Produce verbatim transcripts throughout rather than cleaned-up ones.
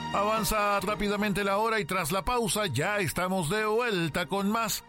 Avanza rápidamente la hora y tras la pausa ya estamos de vuelta con más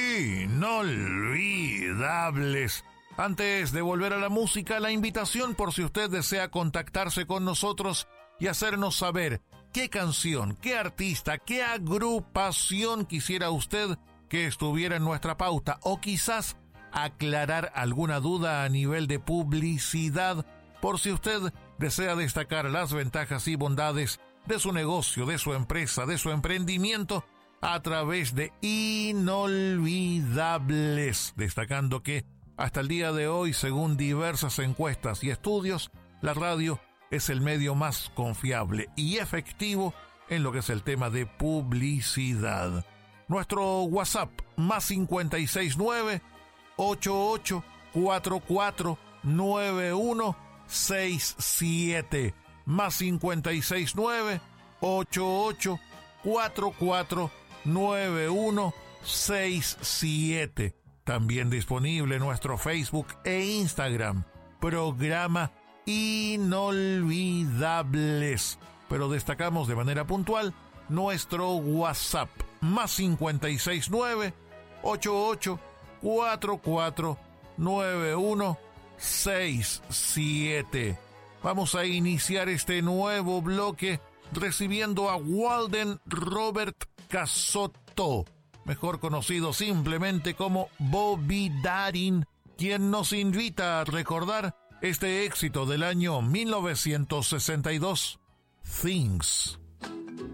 Inolvidables. Antes de volver a la música, la invitación por si usted desea contactarse con nosotros y hacernos saber qué canción, qué artista, qué agrupación quisiera usted que estuviera en nuestra pauta, o quizás aclarar alguna duda a nivel de publicidad, por si usted desea destacar las ventajas y bondades de su negocio, de su empresa, de su emprendimiento a través de Inolvidables, destacando que hasta el día de hoy, según diversas encuestas y estudios, la radio es el medio más confiable y efectivo en lo que es el tema de publicidad. Nuestro WhatsApp, más cincuenta y seis nueve, ochenta y ocho, cuarenta y cuatro, noventa y uno sesenta y siete, más cincuenta y seis nueve, ochenta y ocho, cuarenta y cuatro, noventa y uno sesenta y siete. También disponible en nuestro Facebook e Instagram, programa Inolvidables. Pero destacamos de manera puntual nuestro WhatsApp, más cincuenta y seis nueve, ochenta y ocho, cuarenta y cuatro, noventa y uno sesenta y siete. Vamos a iniciar este nuevo bloque recibiendo a Walden Robert Casotto, mejor conocido simplemente como Bobby Darin, quien nos invita a recordar este éxito del año mil novecientos sesenta y dos, Things.